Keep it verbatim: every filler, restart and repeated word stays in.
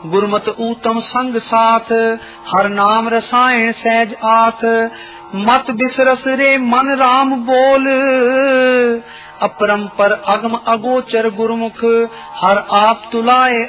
गुरमत ऊतम संग साथ, हर नाम रसाए सहज आथ। मत बिसरस रे मन राम बोल, अपरंपर अगम अगोचर गुरुमुख, हर आप तुलाए